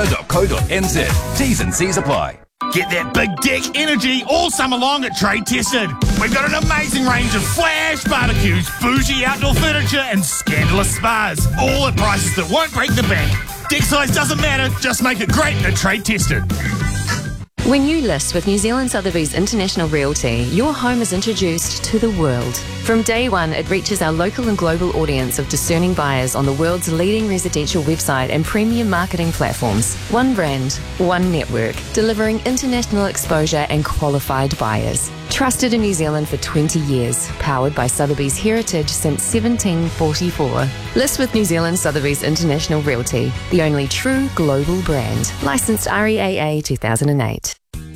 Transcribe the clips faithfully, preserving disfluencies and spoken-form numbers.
dot co dot n z. T's and C's apply. Get that big dick energy all summer long at Trade Tested. We've got an amazing range of flash barbecues, bougie outdoor furniture and scandalous spas, all at prices that won't break the bank. Dick size doesn't matter, just make it great at Trade Tested. When you list with New Zealand Sotheby's International Realty, your home is introduced to the world. From day one, it reaches our local and global audience of discerning buyers on the world's leading residential website and premium marketing platforms. One brand, one network, delivering international exposure and qualified buyers. Trusted in New Zealand for twenty years, powered by Sotheby's heritage since seventeen forty-four. List with New Zealand Sotheby's International Realty, the only true global brand. Licensed R E A A two thousand eight.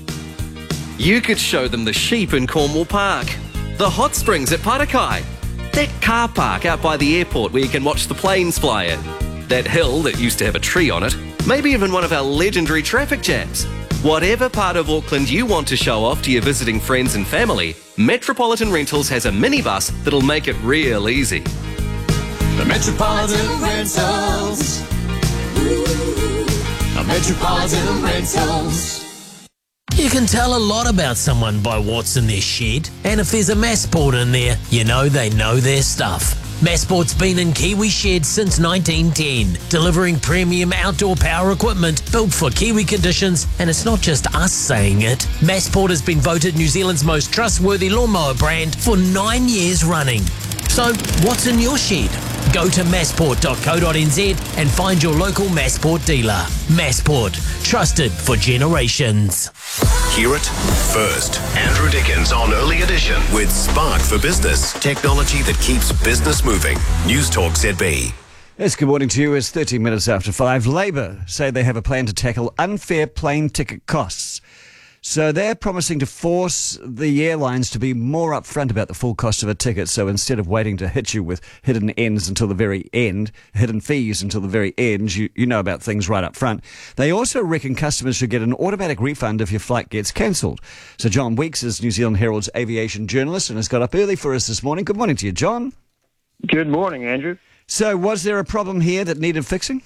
You could show them the sheep in Cornwall Park, the hot springs at Parakai, that car park out by the airport where you can watch the planes fly in, that hill that used to have a tree on it, maybe even one of our legendary traffic jams. Whatever part of Auckland you want to show off to your visiting friends and family, Metropolitan Rentals has a minibus that'll make it real easy. The Metropolitan Rentals. Ooh, the Metropolitan Rentals. You can tell a lot about someone by what's in their shed, and if there's a Massport in there, you know they know their stuff. Massport's been in Kiwi sheds since nineteen ten, delivering premium outdoor power equipment built for Kiwi conditions, and it's not just us saying it. Massport has been voted New Zealand's most trustworthy lawnmower brand for nine years running. So, what's in your shed? Go to massport dot co dot n z and find your local Massport dealer. Massport, trusted for generations. Hear it first. Andrew Dickens on Early Edition with Spark for Business. Technology that keeps business moving. News Talk Z B. Yes, good morning to you. It's thirteen minutes after five. Labour say they have a plan to tackle unfair plane ticket costs. So they're promising to force the airlines to be more upfront about the full cost of a ticket. So instead of waiting to hit you with hidden ends until the very end, hidden fees until the very end, you, you know about things right up front. They also reckon customers should get an automatic refund if your flight gets cancelled. So John Weeks is New Zealand Herald's aviation journalist and has got up early for us this morning. Good morning to you, John. Good morning, Andrew. So was there a problem here that needed fixing?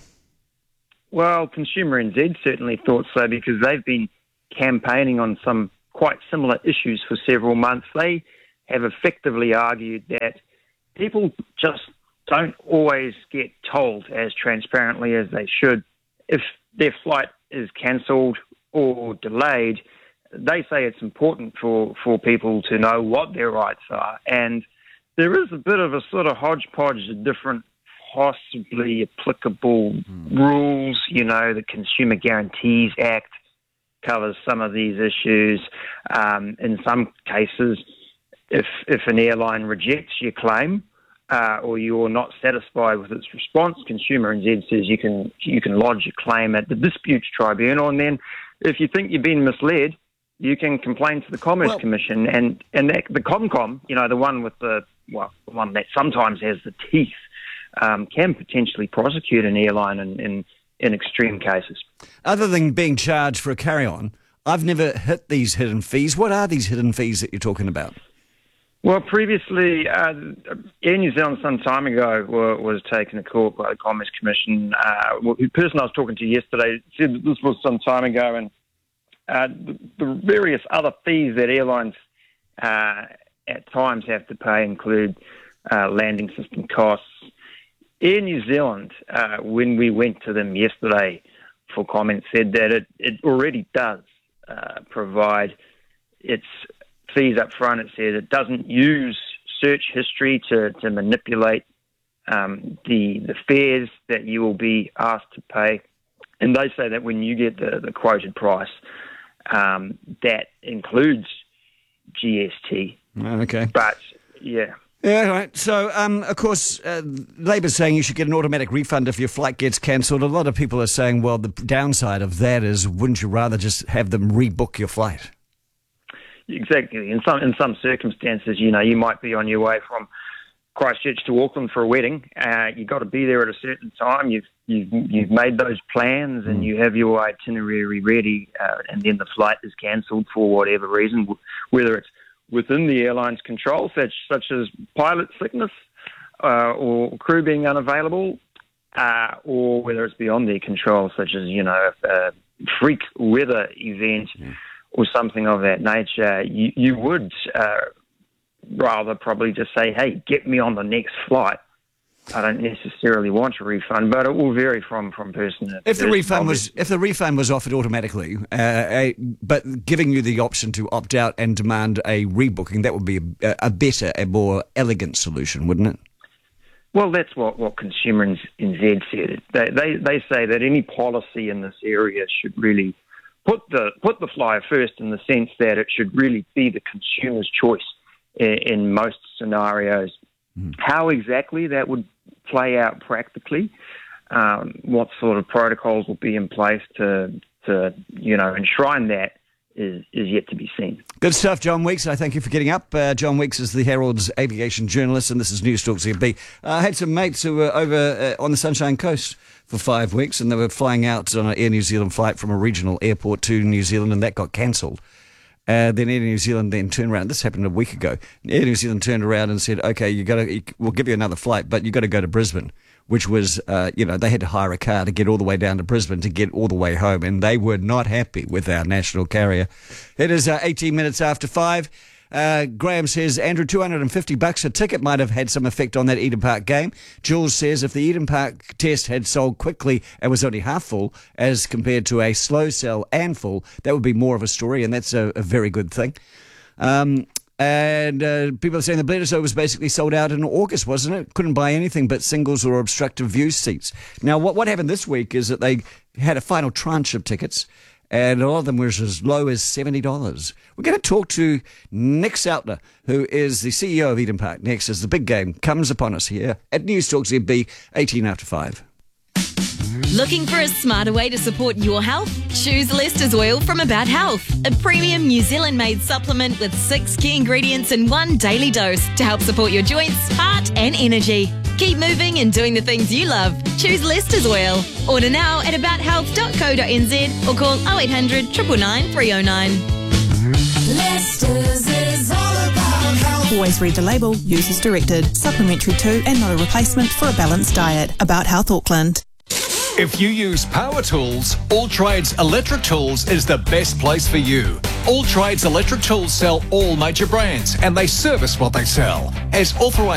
Well, Consumer N Z certainly thought so because they've been campaigning on some quite similar issues for several months. They have effectively argued that people just don't always get told as transparently as they should if their flight is cancelled or delayed. They say it's important for, for people to know what their rights are, and there is a bit of a sort of hodgepodge of different possibly applicable mm. rules. You know, the Consumer Guarantees Act covers some of these issues. Um, in some cases, if if an airline rejects your claim uh, or you're not satisfied with its response, Consumer N Z says you can you can lodge a claim at the Disputes Tribunal, and then if you think you've been misled, you can complain to the Commerce well, Commission. And and that, the ComCom, you know, the one with the well, the one that sometimes has the teeth, um, can potentially prosecute an airline in, in in extreme cases. Other than being charged for a carry-on, I've never hit these hidden fees. What are these hidden fees that you're talking about? Well, previously, uh, Air New Zealand some time ago were, was taken to court by the Commerce Commission. Uh, the person I was talking to yesterday said that this was some time ago, and uh, the, the various other fees that airlines uh, at times have to pay include uh, landing system costs. Air New Zealand, uh, when we went to them yesterday for comment, said that it, it already does uh, provide its fees up front. It said it doesn't use search history to, to manipulate um, the the fares that you will be asked to pay. And they say that when you get the, the quoted price, um, that includes G S T. Okay. But, yeah. Yeah, right. So, um, of course, uh, Labour's saying you should get an automatic refund if your flight gets cancelled. A lot of people are saying, well, the downside of that is, wouldn't you rather just have them rebook your flight? Exactly. In some in some circumstances, you know, you might be on your way from Christchurch to Auckland for a wedding. Uh, you've got to be there at a certain time. You've you've you've made those plans and you have your itinerary ready, uh, and then the flight is cancelled for whatever reason, whether it's within the airline's control, such such as pilot sickness uh, or crew being unavailable, uh, or whether it's beyond their control, such as, you know, a freak weather event yeah. or something of that nature, you, you would uh, rather probably just say, hey, get me on the next flight. I don't necessarily want a refund, but it will vary from, from person to person. If the refund was if the refund was offered automatically, uh, a, but giving you the option to opt out and demand a rebooking, that would be a, a better, a more elegant solution, wouldn't it? Well, that's what, what Consumer N Z said. They, they they say that any policy in this area should really put the put the flyer first, in the sense that it should really be the consumer's choice in, in most scenarios. Mm. How exactly that would play out practically, um, what sort of protocols will be in place to to you know enshrine that, is is yet to be seen. Good stuff, John Weeks. I thank you for getting up. Uh, John Weeks is the Herald's aviation journalist, and this is News Talk Z B. Uh, I had some mates who were over uh, on the Sunshine Coast for five weeks, and they were flying out on an Air New Zealand flight from a regional airport to New Zealand, and that got cancelled. Uh, then Air New Zealand then turned around. This happened a week ago. Air New Zealand turned around and said, "Okay, you got to. We'll give you another flight, but you got to go to Brisbane." Which was, uh, you know, they had to hire a car to get all the way down to Brisbane to get all the way home, and they were not happy with our national carrier. It is uh, eighteen minutes after five. Uh, Graham says, Andrew, two hundred fifty bucks a ticket might have had some effect on that Eden Park game. Jules says, if the Eden Park test had sold quickly and was only half full as compared to a slow sell and full, that would be more of a story, and that's a, a very good thing. Um, And uh, people are saying the Bledisloe was basically sold out in August, wasn't it? Couldn't buy anything but singles or obstructive view seats. Now, what, what happened this week is that they had a final tranche of tickets, and a lot of them were as low as seventy dollars. We're going to talk to Nick Soutner, who is the C E O of Eden Park, next as the big game comes upon us here at News Talk Z B, eighteen after five. Looking for a smarter way to support your health? Choose Lester's Oil from About Health, a premium New Zealand-made supplement with six key ingredients in one daily dose to help support your joints, heart and energy. Keep moving and doing the things you love. Choose Lester's Oil. Order now at about health dot co dot n z or call oh eight hundred, nine nine nine, three oh nine. Lester's is all about health. Always read the label, use as directed. Supplementary to and not a replacement for a balanced diet. About Health Auckland. If you use power tools, All Trades Electric Tools is the best place for you. All Trades Electric Tools sell all major brands and they service what they sell. As authorised